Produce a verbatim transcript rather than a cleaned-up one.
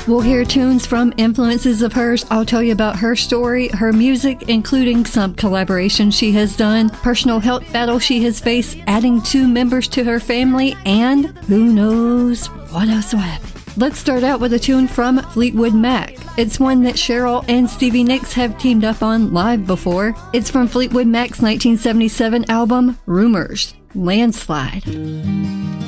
We'll hear tunes from influences of hers. I'll tell you about her story, her music, including some collaborations she has done, personal health battles she has faced, adding two members to her family, and who knows what else will happen. Let's start out with a tune from Fleetwood Mac. It's one that Cheryl and Stevie Nicks have teamed up on live before. It's from Fleetwood Mac's nineteen seventy-seven album, Rumors, Landslide.